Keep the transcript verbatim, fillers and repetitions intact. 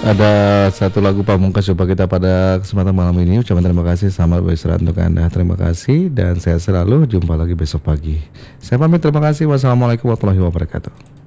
Ada satu lagu pamungkas coba kita pada kesempatan malam ini. Ucapan terima kasih sama beristirahat untuk Anda. Terima kasih dan sehat selalu. Jumpa lagi besok pagi. Saya pamit, terima kasih. Wassalamualaikum warahmatullahi wabarakatuh.